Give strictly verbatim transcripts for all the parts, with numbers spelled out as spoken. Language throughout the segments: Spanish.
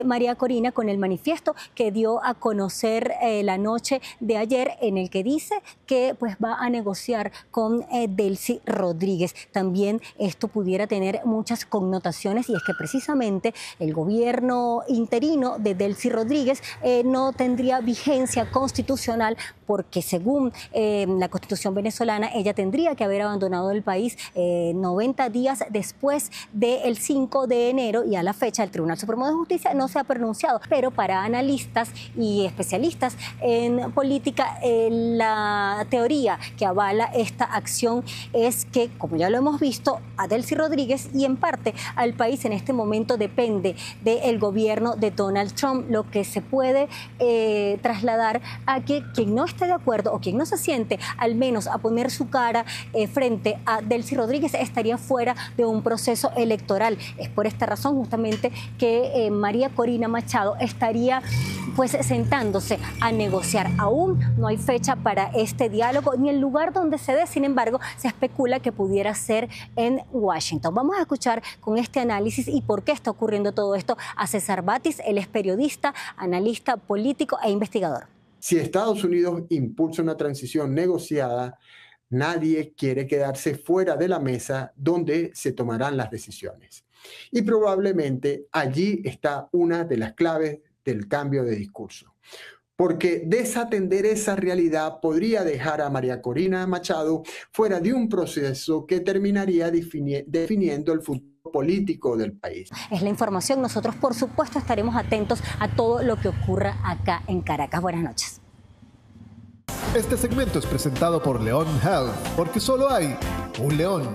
María Corina con el manifiesto que dio a conocer eh, la noche de ayer, en el que dice que pues va a negociar con eh, Delcy Rodríguez. También esto pudiera tener muchas connotaciones, y es que precisamente el gobierno interino de Delcy Rodríguez eh, no tendría vigencia constitucional, porque según eh, la Constitución venezolana ella tendría que haber abandonado el país eh, noventa días después del cinco de enero, y a la fecha el Tribunal Supremo de Justicia no se ha pronunciado. Pero para analistas y especialistas en política, eh, la teoría que avala esta acción es que, como ya lo hemos visto, a Delcy Rodríguez y en parte al país en este momento depende del gobierno de Donald Trump, lo que se puede eh, trasladar a que quien no esté de acuerdo o quien no se siente al menos a poner su cara eh, frente a Delcy Rodríguez estaría fuera de un proceso electoral. Es por esta razón justamente que eh, María Corina Machado estaría pues sentándose a negociar. Aún no hay fecha para este diálogo ni el lugar donde se dé, sin embargo se especula que pudiera ser en Washington. Vamos a escuchar con este análisis y por qué está ocurriendo todo esto a César Batis. Él es periodista, analista político e investigador. Si Estados Unidos impulsa una transición negociada, nadie quiere quedarse fuera de la mesa donde se tomarán las decisiones. Y probablemente allí está una de las claves del cambio de discurso. Porque desatender esa realidad podría dejar a María Corina Machado fuera de un proceso que terminaría defini- definiendo el futuro político del país. Es la información. Nosotros, por supuesto, estaremos atentos a todo lo que ocurra acá en Caracas. Buenas noches. Este segmento es presentado por León Health, porque solo hay un león.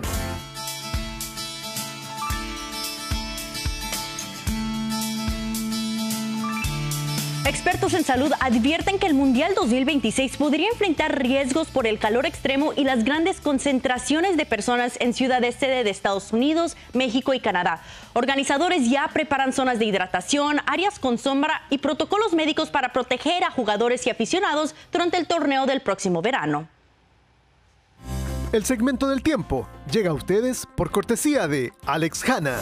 Expertos en salud advierten que el Mundial dos mil veintiséis podría enfrentar riesgos por el calor extremo y las grandes concentraciones de personas en ciudades sede de Estados Unidos, México y Canadá. Organizadores ya preparan zonas de hidratación, áreas con sombra y protocolos médicos para proteger a jugadores y aficionados durante el torneo del próximo verano. El segmento del tiempo llega a ustedes por cortesía de Alex Hanna.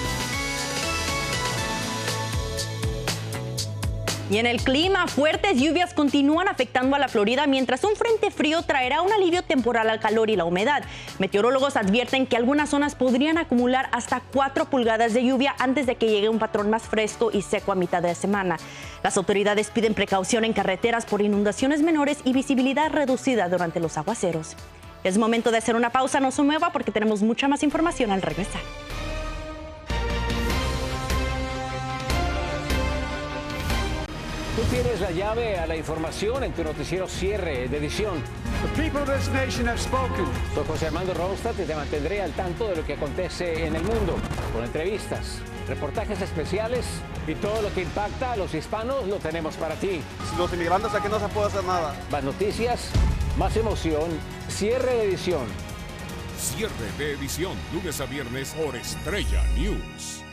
Y en el clima, fuertes lluvias continúan afectando a la Florida, mientras un frente frío traerá un alivio temporal al calor y la humedad. Meteorólogos advierten que algunas zonas podrían acumular hasta cuatro pulgadas de lluvia antes de que llegue un patrón más fresco y seco a mitad de semana. Las autoridades piden precaución en carreteras por inundaciones menores y visibilidad reducida durante los aguaceros. Es momento de hacer una pausa, no se mueva porque tenemos mucha más información al regresar. Tú tienes la llave a la información en tu noticiero cierre de edición. The people of this nation have spoken. Soy José Armando Ronstadt y te mantendré al tanto de lo que acontece en el mundo, con entrevistas, reportajes especiales y todo lo que impacta a los hispanos lo tenemos para ti. Los inmigrantes aquí no se puede hacer nada. Más noticias, más emoción, cierre de edición. Cierre de edición, lunes a viernes por Estrella News.